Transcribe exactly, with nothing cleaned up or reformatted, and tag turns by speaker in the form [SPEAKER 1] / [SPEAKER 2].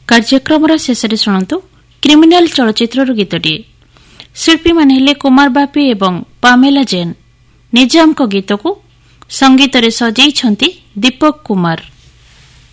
[SPEAKER 1] କାର୍ଯ୍ୟକ୍ରମର ଶେଷରେ ଶୁଣନ୍ତୁ କ୍ରିମିନାଲ ଚଳଚ୍ଚିତ୍ରର ଗୀତଟିଏ। ଶିଳ୍ପୀମାନେ ହେଲେ କୁମାର ବାପି ଏବଂ ପାମେଲା ଜେନ୍। ନିଜାମଙ୍କ ଗୀତକୁ ସଙ୍ଗୀତରେ ସଜେଇଛନ୍ତି ଦୀପକ କୁମାର।